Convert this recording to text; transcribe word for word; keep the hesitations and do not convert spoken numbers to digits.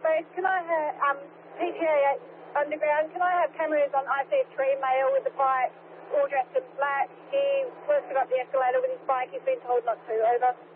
Grace, can I have, um, P T A Underground, can I have cameras on I C three male with the bike, all dressed in black? He first got the escalator with his bike, he's been told not to, over.